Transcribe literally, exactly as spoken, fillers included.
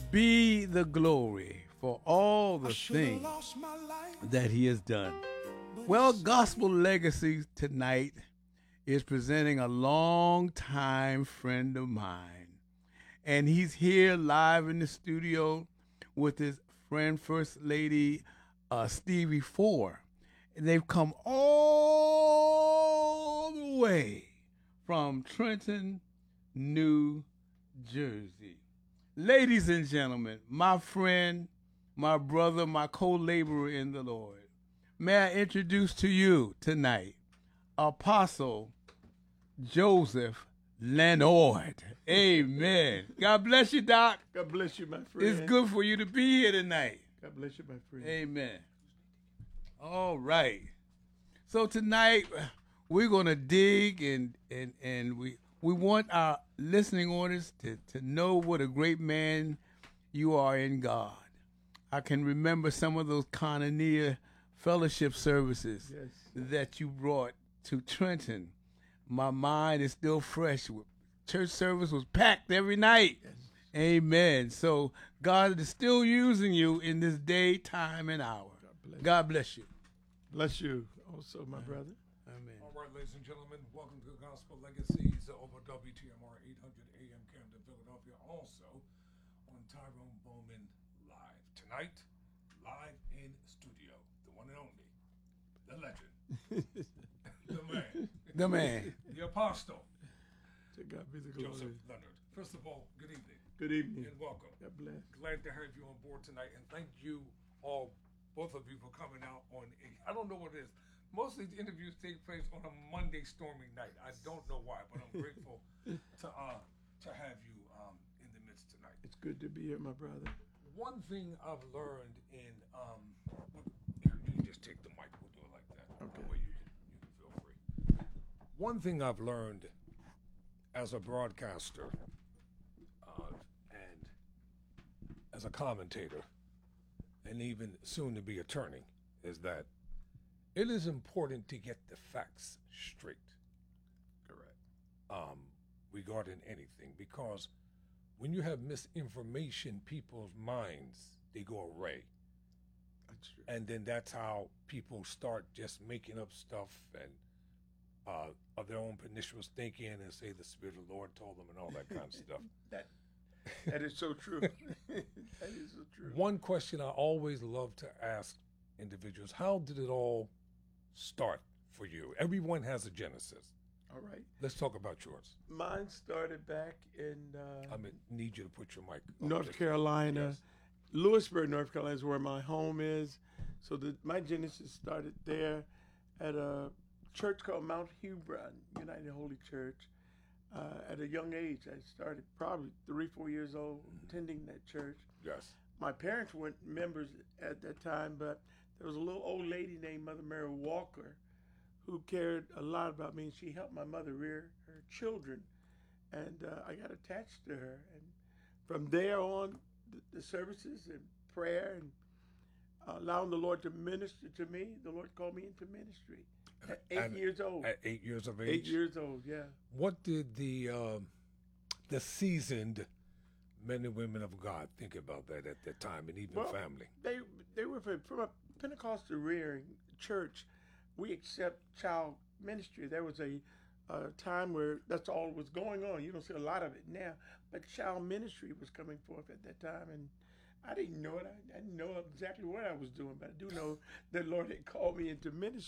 be the glory for all the things that he has done. Well, Gospel Legacy tonight is presenting a long-time friend of mine. And he's here live in the studio with his friend, First Lady uh, Stevie Ford. And they've come all the way from Trenton, New Jersey. Ladies and gentlemen, my friend, my brother, my co-laborer in the Lord, may I introduce to you tonight Apostle Joseph Leonard. Amen. God bless you, Doc. God bless you, my friend. It's good for you to be here tonight. God bless you, my friend. Amen. All right. So tonight we're gonna dig and and and we we want our listening audience to, to know what a great man you are in God. I can remember some of those Koinonia fellowship services Yes. that you brought to Trenton. My mind is still fresh. Church service was packed every night. Yes. Amen. So God is still using you in this day, time, and hour. God bless, God bless you. bless you also, my brother. Amen. All right, ladies and gentlemen, welcome to Gospel Legacies over W T M R eight hundred A M Camden, Philadelphia. Also on Tyrone Bowman Live. Tonight, live in studio, the one and only, the legend, the man, The man. the apostle, To God be the glory. Joseph Leonard. First of all, good evening Good evening. and welcome. God bless. Glad to have you on board tonight, and thank you all, both of you, for coming out on a, I don't know what it is. Most of these interviews take place on a Monday stormy night. I don't know why, but I'm grateful to uh to have you um in the midst tonight. It's good to be here, my brother. One thing I've learned in um here, you can just take the mic, we'll do it like that. Okay. That way you can you can feel free. One thing I've learned as a broadcaster uh, and as a commentator and even soon to be attorney is that it is important to get the facts straight. Correct. Um, regarding anything, because when you have misinformation, people's minds, they go array. That's true. And then that's how people start just making up stuff and uh, of their own pernicious thinking and say the Spirit of the Lord told them and all that kind of stuff. That that is so true. That is so true. One question I always love to ask individuals, how did it all start for you? Everyone has a genesis. All right. Let's talk about yours. Mine started back in uh, I mean, need you to put your mic up North just- Carolina. Yes. Lewisburg, North Carolina is where my home is. So the, my genesis started there at a church called Mount Hebron United Holy Church. Uh, at a young age, I started probably three, four years old attending that church. Yes. My parents weren't members at that time, but there was a little old lady named Mother Mary Walker who cared a lot about me, and she helped my mother rear her children. And uh, I got attached to her. And from there on, the, the services and prayer and uh, allowing the Lord to minister to me, the Lord called me into ministry at eight And years old. At eight years of age. Eight years old, yeah. What did the um, the seasoned men and women of God think about that at that time, and even Well, family? They they were from, from a Pentecostal rearing church. We accept child ministry. There was a, a time where that's all was going on. You don't see a lot of it now, but child ministry was coming forth at that time, and I didn't know it. I, I didn't know exactly what I was doing, but I do know that Lord had called me into ministry.